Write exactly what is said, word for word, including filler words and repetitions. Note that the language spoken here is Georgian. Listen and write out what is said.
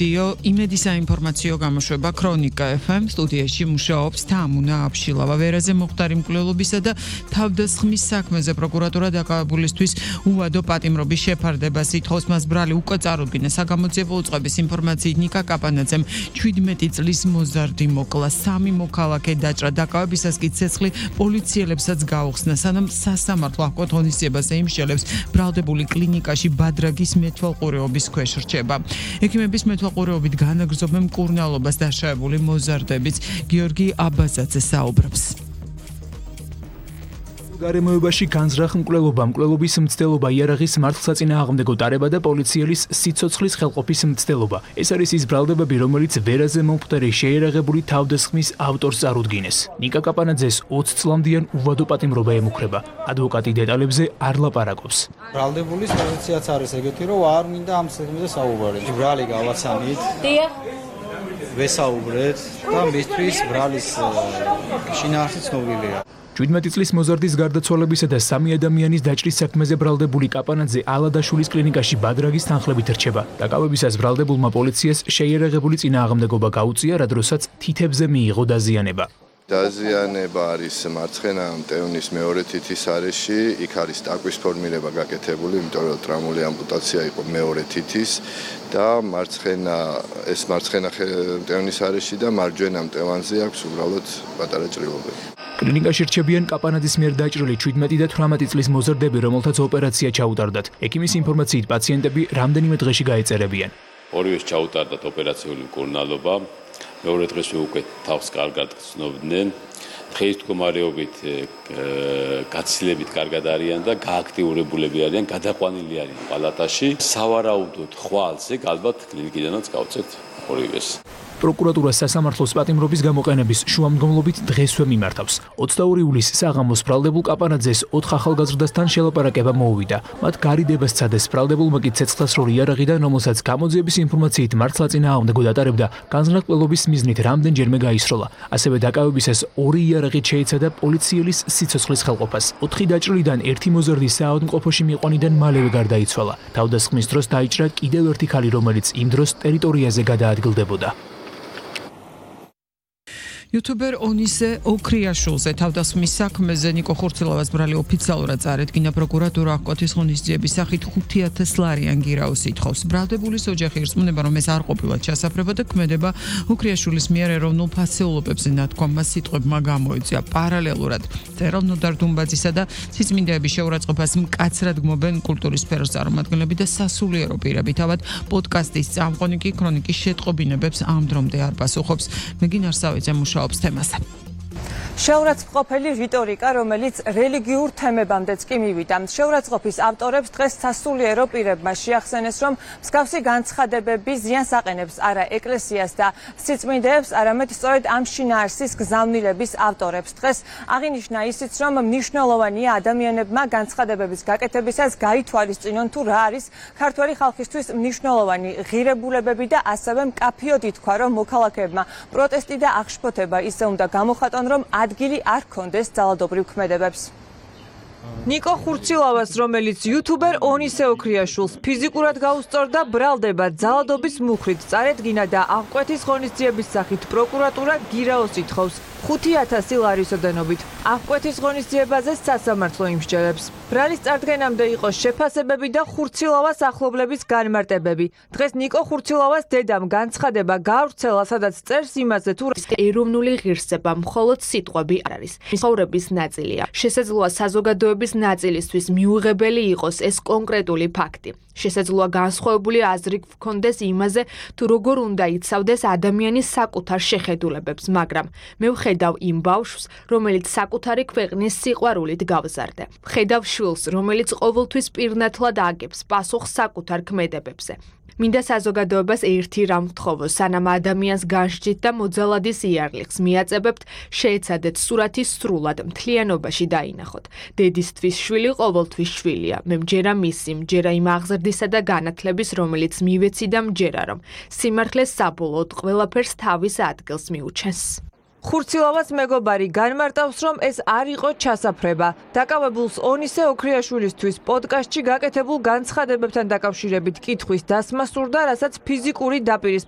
ვიდეო იმედი საინფორმაციო გამოშვება ქრონიკა ეფ ემ სტუდიაში მუშაობს თამუნა აბშილავა ვერაზე მოხდარი მკვლელობისა და თავდასხმის საქმეზე პროკურატურა დაკავებულისთვის უვადო პატიმრობის შეფარდებას ითხოვს მას ბრალი უკვე წარუდგინა საგამოძიებო უწყების ინფორმაციით ნიკა კაპანაძემ შვიდმეტი წლის მოზარდი მოკლა სამი მოქალაქე დაჭრა დაკავებისას კი ცეცხლი პოლიციელებსაც გაუხსნა სანამ სასამართლო აკოთ ღონისძიებას ეიმშელებს ბრალდებული კლინიკაში ბადრაგის მეთვალყურეობის ქვეშ რჩება. ექიმების მეთვალყურეობით განაგრძობენ მკურნალობას დაშავებული მოზარდებიც გიორგი აბაზაძე საუბრობს. გარემოებაში განზრახ მკვლელობა, მკვლელობის მცდელობა, იარაღის მართლსაწინააღმდეგო ტარება და პოლიციელის სიცოცხლის ხელყოფის მცდელობა. ეს არის ის ბრალდებები, რომელიც ვერაზე მომხდარი შეიარაღებული თავდასხმის ავტორს წარუდგინეს. ნიკა კაპანაძეს ოცი წლამდიან უვადო პატიმრობა ემუქრება. ადვოკატი დეტალებზე არ ლაპარაკობს. ბრალდებულის პოზიციაც არის ეგეთი, რომ არ მინდა ამ საკითხზე საუბარი. ბრალი გავაცანით. დიახ. ვესაუბრეთ და მისთვის ბრალის შინაარსი ცნობილია. შვიდმეტი წლის მოზარდის გარდაცვალებისა და სამი ადამიანის დაჭრის საქმეზე ბრალდებული კაპანაძე ალადაშვილის კლინიკაში ბადრაგის თანხლებით რჩება. დაკავებისას ბრალდებულმა პოლიციას შეიარაღებული წინააღმდეგობა გაუწია, რა დროსაც თითებზე მიიღო დაზიანება. დაზიანება არის მარცხენა მტევნის მეორე თითის არეში, იქ არის ტაკვის ფორმირება გაკეთებული, იმიტომ რომ ტრამული ამპუტაცია იყო მეორე თითის და მარცხენა ეს მარცხენა მტევნის არეში და მარჯვენა მტევანზე აქვს უბრალოდ პატარა ჭრილობები. კლინიკაში რჩებიან კაპანაძის მიერ დაჭრილი შვიდმეტი და თვრამეტი წლის მოზარდები, რომელთაც ოპერაცია ჩაუტარდათ. ექიმის ინფორმაციით პაციენტები რამდენიმე დღეში გაეწერებიან. ორივეს ჩაუტარდათ ოპერაციული მკურნალობა. მეორე დღესვე უკვე თავს კარგად გრძნობდნენ. დღის მდგომარეობით გაცილებით კარგად არიან და გააქტიურებულები არიან, გადაყვანილი არიან პალატაში. სავარაუდოდ ხვალზე ალბათ კლინიკიდანაც გავწევთ ორივეს. პროკურატურა სასამართლოს პატიმრობის გამოყენების შუამდგომლობით დღესვე მიმართავს. ოცდაორი ივლისს საღამოს ბრალდებულ კაპანაძეს ოთხ ახალგაზრდასთან შელაპარაკება მოუვიდა. მათ გარიდება სცადეს, ბრალდებულმა კი ცეცხლსასროლი იარაღიდან, რომელსაც გამოძიების ინფორმაციით მართლსაწინააღმდეგო დატარებდა, განზრახ-მკვლელობის მიზნით რამდენჯერმე გაისროლა. ასევე დაკავებისას ორი იარაღით შეეცადა პოლიციელის სიცოცხლის ხელყოფას. ოთხი დაჭრილიდან ერთი მოზარდი საავადმყოფოში მიყვანიდან მალევე გარდაიცვალა. თავდასხმის დროს დაიჭრა კიდევ ერთი ქალი, რომელიც იმ დროს ტერიტორიაზე გადაადგილდებოდა. იუთუბერ ონისე ოქრიაშვილზე თავდასხმის საქმეზე ნიკო ხურცილოვას ბრალი ოფიციალურად წარედგინა პროკურატურა აკოთის ღონისძიების სახით ხუთი ათას ლარიან გირაოს ითხოვს. ბრალდებულის ოჯახი ირწმუნება, რომ ეს არ ყოფილა ჩასაფრება და ქმედება ოქრიაშვილის მიერ ეროვნულ ფასეულობებზე ნათქვამმა სიტყვებმა გამოიწვია. პარალელურად წერალ ნოდარ დუმბაძისა და სიწმინდეების შეურაცხყოფას მკაცრად გმობენ კულტურის სფეროს წარმომადგენლები და სასულიერო პირები. თავად პოდკასტის წამყვანი კი ქრონიკის შეტყობინებებს ამ დრომდე არ პასუხობს. მეგინ არსავიძე მუშაობს თემაზე. შეურაცხყოფელი რიტორიკა, რომელიც რელიგიურ თემებამდეც კი მივიდა. შეურაცხყოფის ავტორებს დღეს სასულიერო პირებმა შეახსენეს, რომ მსგავსი განცხადებები ზიანს აყენებს არა ეკლესიას და სიწმინდეებს, არამედ სწორედ ამ შინაარსის გზავნილების ავტორებს. დღეს აღინიშნა ისიც, რომ მნიშვნელოვანია ადამიანებმა განცხადებების გაკეთებისას გაითვალისწინონ, თუ რა არის ქართველი ხალხისთვის მნიშვნელოვანი ღირებულებები და ასევე მკაფიოდ ითქვა, რომ მოქალაქეებმა პროტესტი და აღშფოთება ისე უნდა გამოხატონ, რომ ადგილი არ ქონდეს ძალადობრივ ქმედებებს. ნიკო ხურცილოვას, რომელიც იუთუბერ ონისე ოქრიაშვილს ფიზიკურად გაუსწორდა, ბრალდება ძალადობის მუხრით წარედგინა და აღკვეთის ღონისძიების სახით პროკურატურა გირაოს ითხოვს ხუთი ათასი ლარის ოდენობით. აღკვეთის ღონისძიებაზე სასამართლო იმსჯელებს. ბრალის წარდგენამდე იყო შეფასებები და ხურცილოვას ახლობლების განმარტებები. დღეს ნიკო ხურცილოვას დედამ განცხადება გაავრცელა, სადაც წერს იმაზე, თუ ეროვნული ღირსება მხოლოდ სიტყვები არ არის. ცხოვრების ნაწილია. შესაძლოა საზოგადოების ნაწილისთვის მიუღებელი იყოს ეს კონკრეტული ფაქტი. შესაძლოა განსხვავებული აზრი გქონდეს იმაზე, თუ როგორ უნდა იცავდეს ადამიანის საკუთარ შეხედულებებს, მაგრამ მე ვხედავ იმ ბავშვს, რომელიც საკუთარი ქვეყნის სიყვარულით გავზარდა. ვხედავ შვილს, რომელიც ყოველთვის პირნათლად აგებს პასუხს საკუთარ ქმედებებზე. მინდა საზოგადოებას ერთი რამ ვთხოვოს, სანამ ადამიანს განსჯით და მოძალადის იარლიხს მიაწებებთ, შეეცადეთ სურათი სრულად მთლიანობაში დაინახოთ. დედისთვის შვილი ყოველთვის შვილია. მე მჯერა მისი, მჯერა იმ აღზრდისა და განათლების, რომელიც მივეცი და მჯერა, რომ სიმართლე საბოლოოდ ყველაფერს თავის ადგილს მიუჩენს. ხურცილოვას მეგობარი განმარტავს, რომ ეს არ იყო ჩასაფრება. დაკავებულს ონისე ოქრიაშვილისთვის პოდკასტში გაკეთებულ განცხადებებთან დაკავშირებით კითხვის დასმა სურდა, რასაც ფიზიკური დაპირისპირება